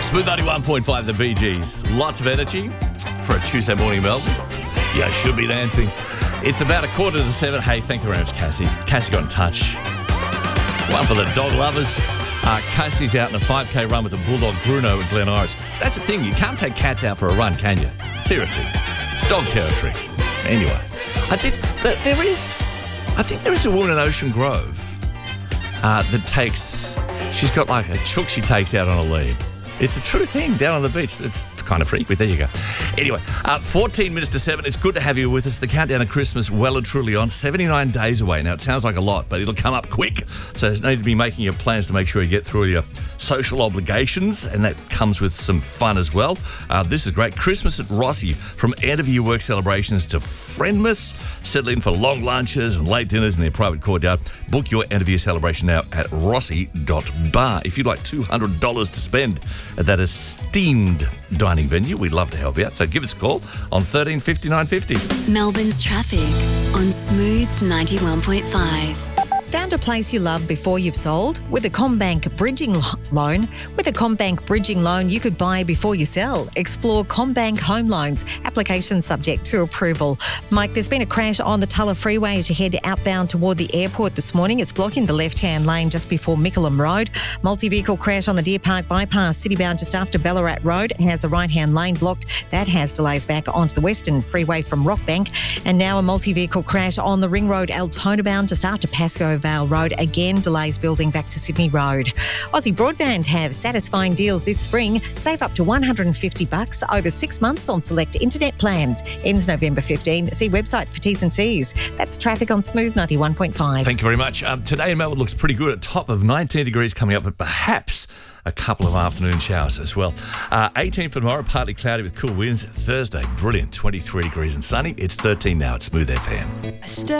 Smooth 91.5, the Bee Gees. Lots of energy for a Tuesday morning, Melbourne. You should be dancing. It's about 6:45. Hey, thank you very much, Cassie. Cassie got in touch. One for the dog lovers. Cassie's out in a 5K run with a bulldog, Bruno, at Glen Iris. That's the thing. You can't take cats out for a run, can you? Seriously. It's dog territory. Anyway, I think that there is a woman in Ocean Grove that takes... She's got like a chook she takes out on a lead. It's a true thing down on the beach. It's kind of freaky, but there you go. Anyway, 14 minutes to 7. It's good to have you with us. The countdown to Christmas well and truly on. 79 days away. Now, it sounds like a lot, but it'll come up quick. So you need to be making your plans to make sure you get through your social obligations, and that comes with some fun as well. This is great. Christmas at Rossi. From end-of-year work celebrations to Friendmas. Settle in for long lunches and late dinners in their private courtyard. Book your end-of-year celebration now at rossi.bar. If you'd like $200 to spend at that esteemed dining venue, we'd love to help you out. So give us a call on 13 59 50. Melbourne's traffic on Smooth 91.5. Found a place you love before you've sold? With a CommBank bridging loan. With a CommBank bridging loan, you could buy before you sell. Explore CommBank Home Loans. Application subject to approval. Mike, there's been a crash on the Tulla Freeway as you head outbound toward the airport this morning. It's blocking the left-hand lane just before Mickleham Road. Multi-vehicle crash on the Deer Park bypass, citybound just after Ballarat Road. It has the right-hand lane blocked. That has delays back onto the Western Freeway from Rockbank. And now a multi-vehicle crash on the Ring Road Altona bound just after Pascoe Vale Road. Again, delays building back to Sydney Road. Aussie Broadband have satisfying deals this spring. Save up to $150 over 6 months on select internet plans. Ends November 15. See website for T's and C's. That's traffic on Smooth 91.5. Thank you very much. Today in Melbourne looks pretty good. At top of 19 degrees coming up, but perhaps a couple of afternoon showers as well. 18 for tomorrow, partly cloudy with cool winds. Thursday, brilliant, 23 degrees and sunny. It's 13 now at Smooth FM.